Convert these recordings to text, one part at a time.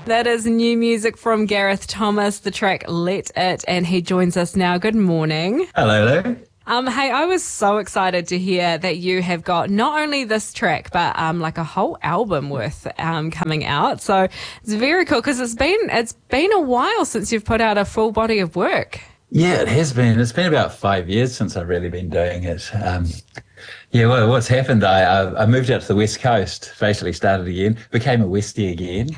That is new music from Gareth Thomas, the track Let It, and he joins us now. Good morning. Hello, Lou. Hey, I was so excited to hear that you have got not only this track, but like a whole album worth coming out. So it's very cool because it's been a while since you've put out a full body of work. Yeah, it has been. It's been about 5 years since I've really been doing it. Well, what's happened, I moved out to the West Coast, basically started again, became a Westie again.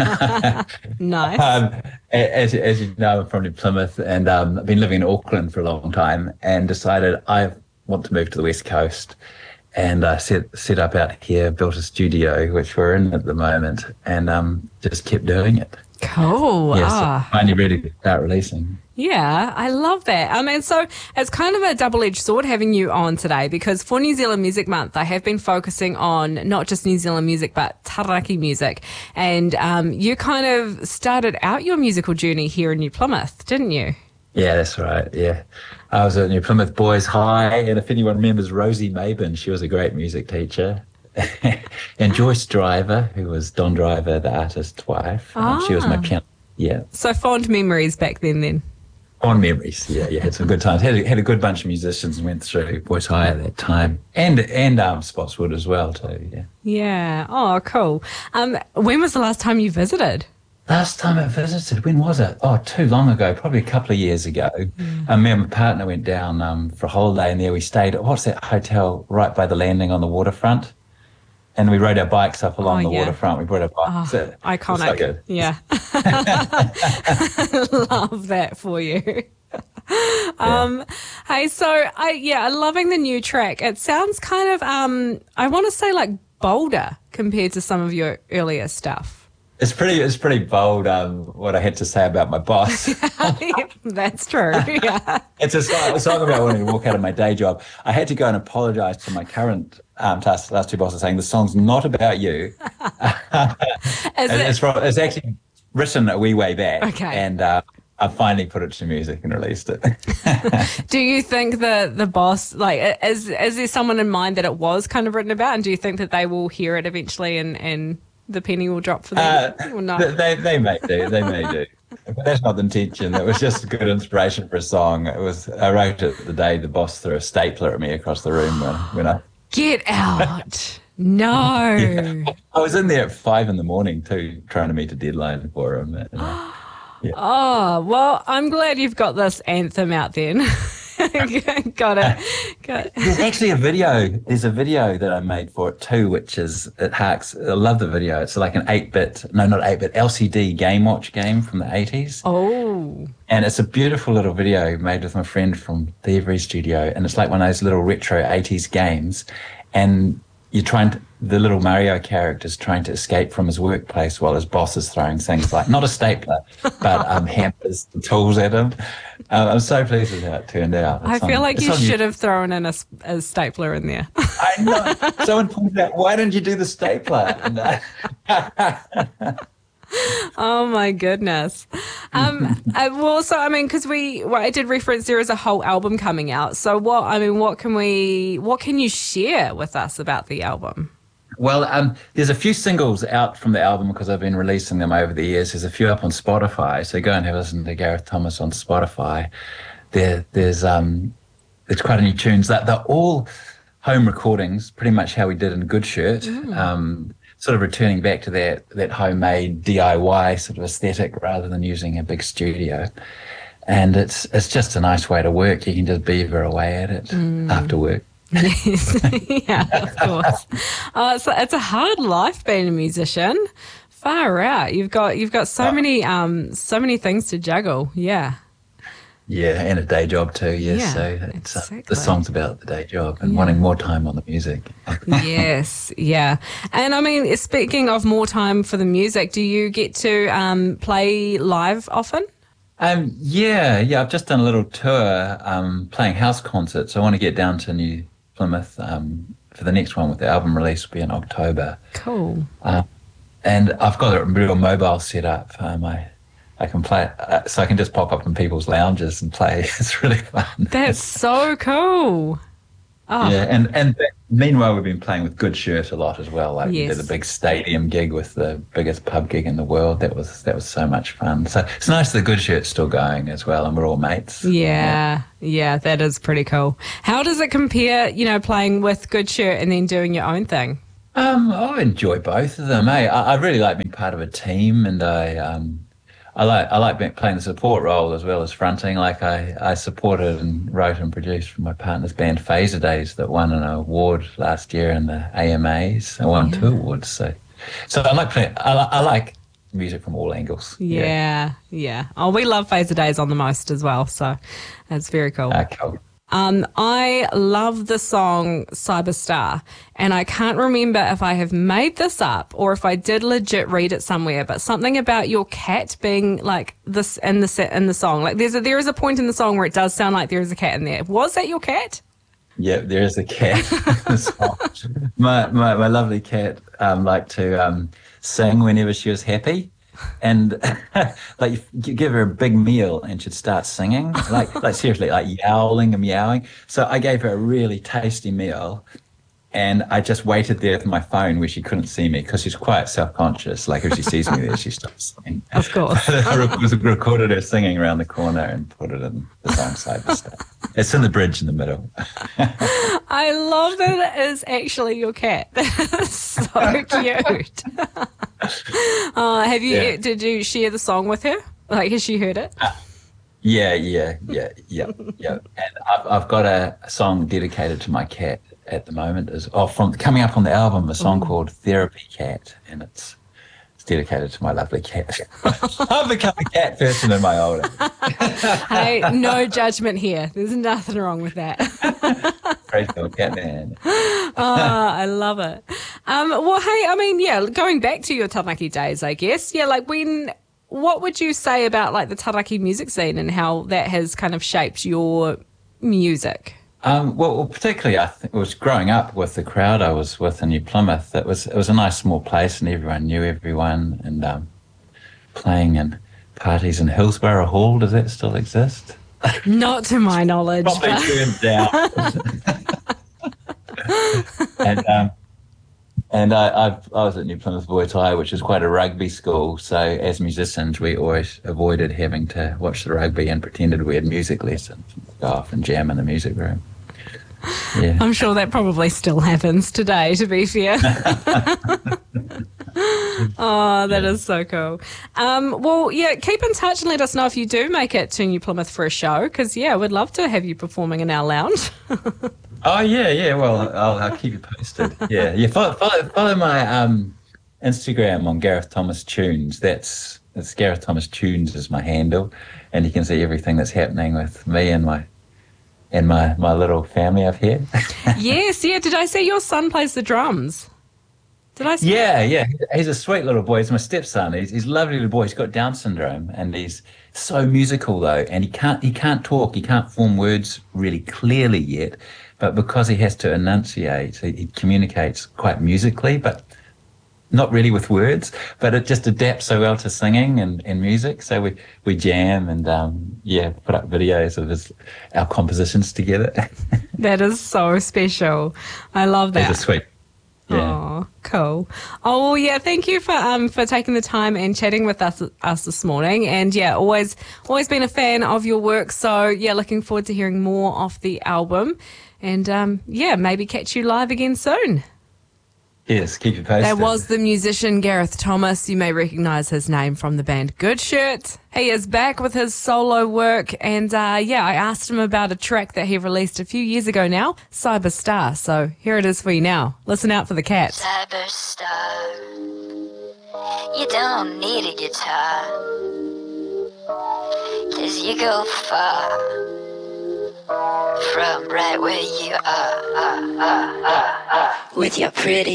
Nice. As you know, I'm from Plymouth, and I've been living in Auckland for a long time and decided I want to move to the West Coast. And I set up out here, built a studio, which we're in at the moment, and just kept doing it. Cool. Yeah, so finally ready to start releasing. Yeah, I love that. I mean, so it's kind of a double-edged sword having you on today because for New Zealand Music Month, I have been focusing on not just New Zealand music, but Taranaki music. And you kind of started out your musical journey here in New Plymouth, didn't you? Yeah, that's right, yeah. I was at New Plymouth Boys High, and if anyone remembers Rosie Mabin, she was a great music teacher. And Joyce Driver, who was Don Driver, the artist's wife, she was my piano. Yeah. So fond memories back then. On memories, yeah, had some good times. Had a good bunch of musicians and went through Boys High at that time, and Spotswood as well too. Yeah. Yeah. Oh, cool. When was the last time you visited? Last time I visited, when was it? Oh, too long ago, probably a couple of years ago. Me and my partner went down for a holiday, and there we stayed at what's that hotel right by the landing on the waterfront. And we rode our bikes up along the waterfront. We brought our bikes. Iconic. So good. Yeah. Love that for you. Hey, so I'm loving the new track. It sounds kind of, I want to say like bolder compared to some of your earlier stuff. It's pretty bold, what I had to say about my boss. That's true, yeah. It's a song about wanting to walk out of my day job. I had to go and apologise to my current last two bosses, saying the song's not about you. It's actually written a wee way back. Okay. And I finally put it to music and released it. Do you think the boss, like, is there someone in mind that it was kind of written about? And do you think that they will hear it eventually and the penny will drop for them or not? They may do. But that's not the intention. It was just a good inspiration for a song. I wrote it the day the boss threw a stapler at me across the room when I... Get out. No. Yeah. I was in there at 5 a.m. too, trying to meet a deadline for him. Yeah. Oh, well, I'm glad you've got this anthem out then. Got it. There's actually a video. There's a video that I made for it too, I love the video. It's like an not 8-bit, LCD Game Watch game from the 80s. Oh. And it's a beautiful little video made with my friend from Thievery Studio. And it's like one of those little retro 80s games. And the little Mario character's trying to escape from his workplace while his boss is throwing things like, not a stapler, but hammers and tools at him. I'm so pleased with how it turned out. I feel like you should have thrown in a stapler in there. I know. Someone pointed out, why didn't you do the stapler? Oh my goodness. Well, so I mean, because I did reference there is a whole album coming out. So what can you share with us about the album? Well, there's a few singles out from the album because I've been releasing them over the years. There's a few up on Spotify, so go and have a listen to Gareth Thomas on Spotify. There's quite a few tunes that they're all home recordings, pretty much how we did in Good Shirt. Sort of returning back to that homemade DIY sort of aesthetic rather than using a big studio. And it's just a nice way to work. You can just beaver away at it after work. Yes, yeah, of course. It's a hard life being a musician. Far out. You've got so many things to juggle. Yeah. Yeah, and a day job too. Yes, Yeah, so exactly. The song's about the day job and wanting more time on the music. Yes, yeah. And I mean, speaking of more time for the music, do you get to play live often? Yeah. I've just done a little tour playing house concerts. I want to get down to New Plymouth for the next one with the album release will be in October. Cool. And I've got a real mobile setup. I can play, so I can just pop up in people's lounges and play. It's really fun. That's so cool. Oh. Yeah, and Meanwhile, we've been playing with Good Shirt a lot as well. Like we did a Yes. big stadium gig with the biggest pub gig in the world. That was so much fun. So it's nice the Good Shirt's still going as well, and we're all mates. Yeah, that is pretty cool. How does it compare, playing with Good Shirt and then doing your own thing? I enjoy both of them. I really like being part of a team, and I like playing the support role as well as fronting. Like I supported and wrote and produced for my partner's band Phaser Days that won an award last year in the AMAs. I won 2 awards. So I like playing. I like music from all angles. Yeah. Oh, we love Phaser Days on the most as well, so that's very cool. Cool. I love the song Cyberstar, and I can't remember if I have made this up or if I did legit read it somewhere, but something about your cat being like this in the song. Like there is a point in the song where it does sound like there is a cat in there. Was that your cat? Yeah, there is a cat. my lovely cat liked to sing whenever she was happy. And like you give her a big meal and she'd start singing, like seriously, like yowling and meowing. So I gave her a really tasty meal, and I just waited there with my phone where she couldn't see me because she's quite self-conscious. Like if she sees me there, she stops singing. Of course. I recorded her singing around the corner and put it in the song Cyberstar. It's in the bridge in the middle. I love that it is actually your cat. That's so cute. Did you share the song with her? Like, has she heard it? Yeah. And I've got a song dedicated to my cat at the moment. From coming up on the album, a song called Therapy Cat, and it's dedicated to my lovely cat. I've become a cat person in my old age. Hey, no judgment here. There's nothing wrong with that. Praise the cat man. I love it. Well, hey, I mean, yeah, going back to your Taranaki days, I guess. Yeah, like what would you say about like the Taranaki music scene and how that has kind of shaped your music? Well, particularly, I think it was growing up with the crowd I was with in New Plymouth. It was a nice small place, and everyone knew everyone. And playing in parties in Hillsborough Hall, does that still exist? Not to my knowledge. Probably turned down. And I was at New Plymouth Boys High, which is quite a rugby school. So as musicians, we always avoided having to watch the rugby and pretended we had music lessons, go off and jam in the music room. Yeah. I'm sure that probably still happens today, to be fair. Oh, that is so cool. Well, yeah, keep in touch and let us know if you do make it to New Plymouth for a show, because, yeah, we'd love to have you performing in our lounge. Oh, yeah. Well, I'll keep you posted. Yeah. Follow my Instagram on Gareth Thomas Tunes. It's Gareth Thomas Tunes is my handle, and you can see everything that's happening with me and my little family up here. Yes, yeah. Did I see your son plays the drums? Did I see? Yeah. He's a sweet little boy. He's my stepson. He's a lovely little boy. He's got Down syndrome, and he's so musical though. And he can't talk. He can't form words really clearly yet. But because he has to enunciate, he communicates quite musically, but not really with words. But it just adapts so well to singing and music. So we jam and put up videos of our compositions together. That is so special. I love that. He's a sweet. Yeah. Oh, cool. Oh, well, yeah. Thank you for taking the time and chatting with us this morning. And yeah, always been a fan of your work. So yeah, looking forward to hearing more of the album. And maybe catch you live again soon. Yes, keep you posted. That was the musician Gareth Thomas. You may recognise his name from the band Good Shirt. He is back with his solo work, and I asked him about a track that he released a few years ago now, Cyberstar. So here it is for you now. Listen out for the cat. Cyberstar, you don't need a guitar, 'cause you go far from right where you are. With your pretty